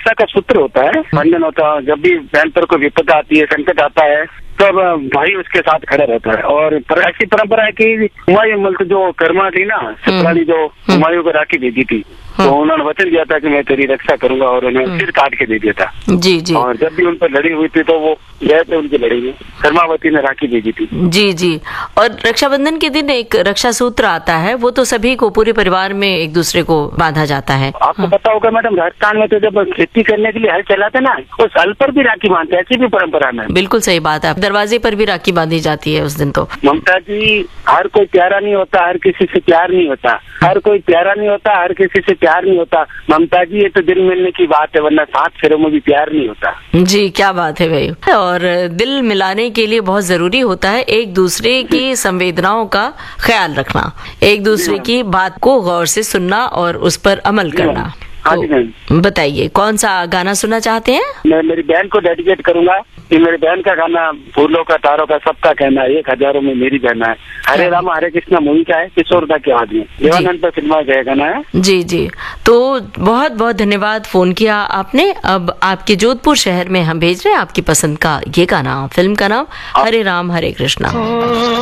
रक्षा का सूत्र होता है, बंधन होता है। जब भी बहन पर कोई विपदा आती है, संकट आता है, तब भाई उसके साथ खड़ा रहता है। और ऐसी परंपरा है कि हुमायूं मल्क जो कर्मा थी ना, सतराली जो हुमायूं को राखी भेजी थी, तो उन्होंने वचन दिया था कि मैं तेरी रक्षा करूंगा, और उन्हें सिर काट के दे दिया था। जी जी। और जब भी उन पर लड़ी हुई थी तो वो गए थे उनकी लड़ी में, कर्मावती ने राखी भेजी थी। जी जी। और रक्षाबंधन के दिन एक रक्षा सूत्र आता है, वो तो सभी को, पूरे परिवार में एक दूसरे को बांधा जाता है। आपको पता होगा मैडम, राजस्थान में तो जब खेती करने के लिए हल चलाते ना, उस हल पर भी राखी बांधते हैं, ऐसी भी परंपरा में। बिल्कुल सही बात है, दरवाजे पर भी राखी बांधी जाती है उस दिन तो। ममता जी, हर कोई प्यारा नहीं होता, हर किसी से प्यार नहीं होता, हर कोई प्यारा नहीं होता, हर किसी से प्यार नहीं होता। ममता जी, ये तो दिल मिलने की बात है, वरना 7 फेरों में भी प्यार नहीं होता। जी, क्या बात है भाई। और दिल मिलाने के लिए बहुत जरूरी होता है एक दूसरे की संवेदनाओं का ख्याल रखना, एक दूसरे की बात को गौर से सुनना और उस पर अमल करना। तो बताइए, कौन सा गाना सुनना चाहते हैं? मैं मेरी बहन को डेडिकेट करूंगा। ये मेरी बहन का गाना, फूलों का तारों का सबका कहना है, 1000 में मेरी बहना है। हरे राम हरे कृष्णा मूवी का है, किशोरदा के आवाज में, देवानंद पर फिल्मा गया गाना है। जी जी। तो बहुत बहुत धन्यवाद, फोन किया आपने। अब आपके जोधपुर शहर में हम भेज रहे हैं आपकी पसंद का ये गाना, फिल्म का नाम हरे राम हरे कृष्णा।